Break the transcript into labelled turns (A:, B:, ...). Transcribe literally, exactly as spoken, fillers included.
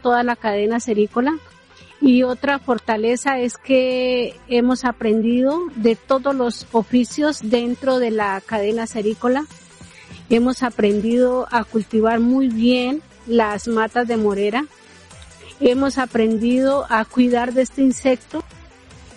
A: toda la cadena cerícola. Y otra fortaleza es que hemos aprendido de todos los oficios dentro de la cadena cerícola. Hemos aprendido a cultivar muy bien las matas de morera. Hemos aprendido a cuidar de este insecto